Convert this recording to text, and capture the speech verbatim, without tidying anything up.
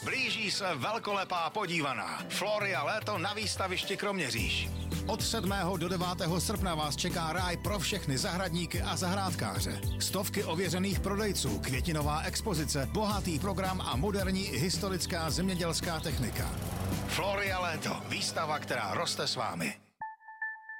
Blíží se velkolepá podívaná. Floria léto na výstavišti Kroměříž. Od sedmého do devátého srpna vás čeká ráj pro všechny zahradníky a zahrádkáře. Stovky ověřených prodejců, květinová expozice, bohatý program a moderní historická zemědělská technika. Floria léto, výstava, která roste s vámi.